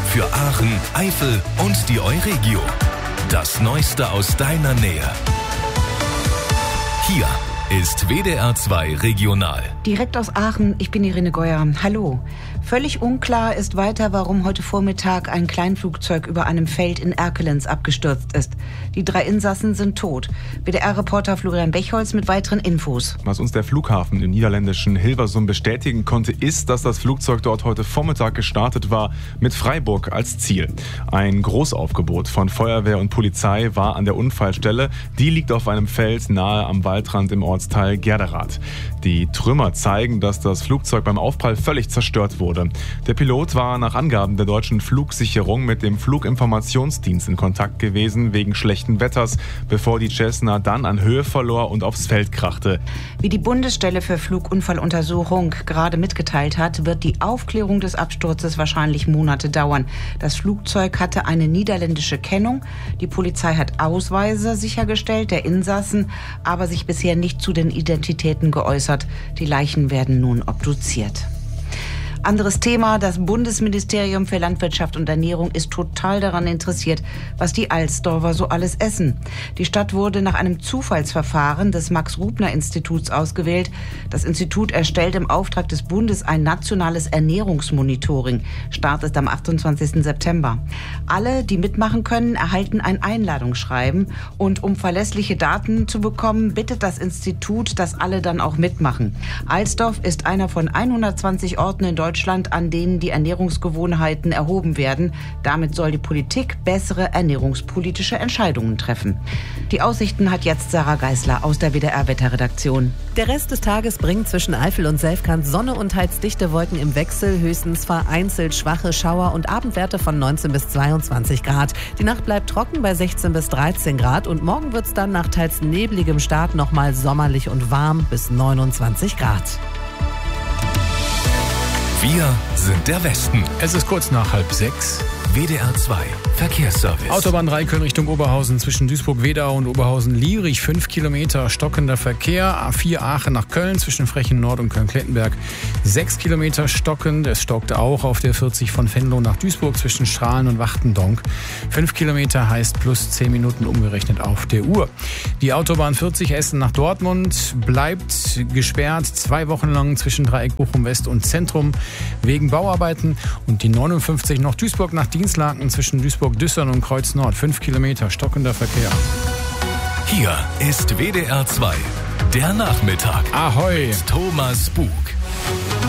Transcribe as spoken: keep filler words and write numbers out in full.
für Aachen, Eifel und die Euregio. Das Neueste aus deiner Nähe. Hier ist W D R zwei Regional. Direkt aus Aachen, ich bin Irene Geuer. Hallo. Völlig unklar ist weiter, warum heute Vormittag ein Kleinflugzeug über einem Feld in Erkelenz abgestürzt ist. Die drei Insassen sind tot. W D R-Reporter Florian Bechholz mit weiteren Infos. Was uns der Flughafen im niederländischen Hilversum bestätigen konnte, ist, dass das Flugzeug dort heute Vormittag gestartet war, mit Freiburg als Ziel. Ein Großaufgebot von Feuerwehr und Polizei war an der Unfallstelle. Die liegt auf einem Feld nahe am Waldrand im Ortsteil Gerderath. Die Trümmer zeigen, dass das Flugzeug beim Aufprall völlig zerstört wurde. Der Pilot war nach Angaben der deutschen Flugsicherung mit dem Fluginformationsdienst in Kontakt gewesen wegen schlechten Wetters, bevor die Cessna dann an Höhe verlor und aufs Feld krachte. Wie die Bundesstelle für Flugunfalluntersuchung gerade mitgeteilt hat, wird die Aufklärung des Absturzes wahrscheinlich Monate dauern. Das Flugzeug hatte eine niederländische Kennung. Die Polizei hat Ausweise sichergestellt der Insassen, aber sich bisher nicht zu den Identitäten geäußert. Die Leichen werden nun obduziert. Anderes Thema, das Bundesministerium für Landwirtschaft und Ernährung ist total daran interessiert, was die Alsdorfer so alles essen. Die Stadt wurde nach einem Zufallsverfahren des Max-Rubner-Instituts ausgewählt. Das Institut erstellt im Auftrag des Bundes ein nationales Ernährungsmonitoring. Start ist am achtundzwanzigsten September. Alle, die mitmachen können, erhalten ein Einladungsschreiben. Und um verlässliche Daten zu bekommen, bittet das Institut, dass alle dann auch mitmachen. Alsdorf ist einer von hundertzwanzig Orten in Deutschland, Deutschland, an denen die Ernährungsgewohnheiten erhoben werden. Damit soll die Politik bessere ernährungspolitische Entscheidungen treffen. Die Aussichten hat jetzt Sarah Geisler aus der W D R-Wetterredaktion. Der Rest des Tages bringt zwischen Eifel und Selfkant Sonne und teils dichte Wolken im Wechsel, höchstens vereinzelt schwache Schauer und Abendwerte von neunzehn bis zweiundzwanzig Grad. Die Nacht bleibt trocken bei sechzehn bis dreizehn Grad und morgen wird es dann nach teils nebligem Start nochmal sommerlich und warm bis neunundzwanzig Grad. Wir sind der Westen. Es ist kurz nach halb sechs. W D R zwei Verkehrsservice. Autobahn drei Köln Richtung Oberhausen zwischen Duisburg-Wedau und Oberhausen-Liebrich. fünf Kilometer stockender Verkehr. A vier Aachen nach Köln zwischen Frechen Nord und Köln-Klettenberg. sechs Kilometer stockend. Es stockt auch auf der vierzig von Venlo nach Duisburg zwischen Strahlen und Wachtendonk. fünf Kilometer heißt plus zehn Minuten umgerechnet auf der Uhr. Die Autobahn vierzig Essen nach Dortmund bleibt gesperrt. Zwei Wochen lang zwischen Dreieck Bochum West und Zentrum wegen Bauarbeiten. Und die neunundfünfzig noch Duisburg nach Dienstlaken zwischen Duisburg-Düssern und Kreuz Nord. fünf Kilometer stockender Verkehr. Hier ist W D R zwei, der Nachmittag. Ahoi! Thomas Bug.